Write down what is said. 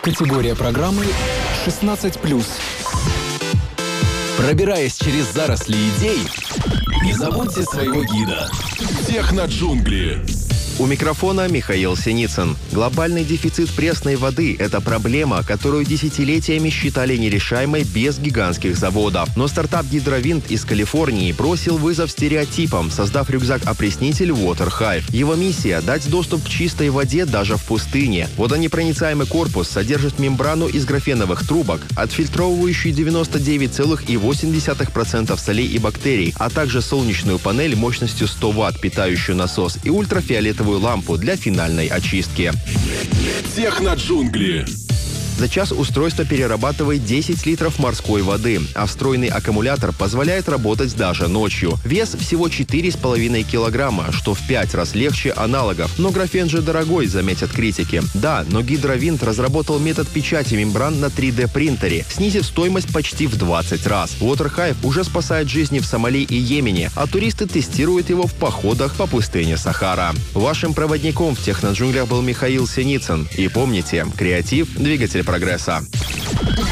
Категория программы 16+. Пробираясь через заросли идей, не забудьте своего гида. Техноджунгли. У микрофона Михаил Синицын. Глобальный дефицит пресной воды – это проблема, которую десятилетиями считали нерешаемой без гигантских заводов. Но стартап Гидровинт из Калифорнии бросил вызов стереотипам, создав рюкзак-опреснитель Water Hive. Его миссия – дать доступ к чистой воде даже в пустыне. Водонепроницаемый корпус содержит мембрану из графеновых трубок, отфильтровывающую 99,8% солей и бактерий, а также солнечную панель мощностью 100 Вт, питающую насос, и ультрафиолетовую лампу для финальной очистки. Техноджунгли. За час устройство перерабатывает 10 литров морской воды, а встроенный аккумулятор позволяет работать даже ночью. Вес всего 4,5 килограмма, что в 5 раз легче аналогов. Но графен же дорогой, заметят критики. Да, но Гидровинт разработал метод печати мембран на 3D-принтере, снизив стоимость почти в 20 раз. Water Hive уже спасает жизни в Сомали и Йемене, а туристы тестируют его в походах по пустыне Сахара. Вашим проводником в Техноджунглях был Михаил Синицын. И помните, креатив – двигатель прогресса.